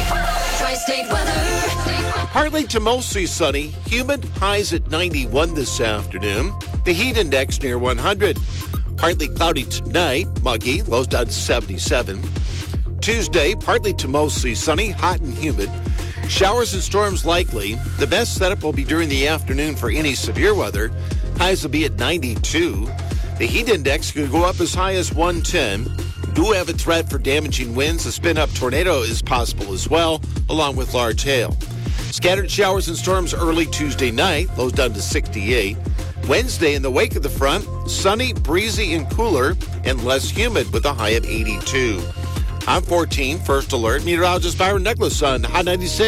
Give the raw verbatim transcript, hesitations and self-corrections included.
Tri-State weather. Partly to mostly sunny, humid, highs at ninety-one this afternoon. The heat index near one hundred. Partly cloudy tonight, muggy, lows down to seventy-seven. Tuesday, partly to mostly sunny, hot and humid. Showers and storms likely. The best setup will be during the afternoon for any severe weather. Highs will be at ninety-two. The heat index could go up as high as one ten. Do have a threat for damaging winds. A spin-up tornado is possible as well, along with large hail. Scattered showers and storms early Tuesday night, lows down to sixty-eight. Wednesday, in the wake of the front, sunny, breezy, and cooler, and less humid with a high of eighty-two. I'm fourteen, First Alert, meteorologist Byron Douglas on Hot ninety-six.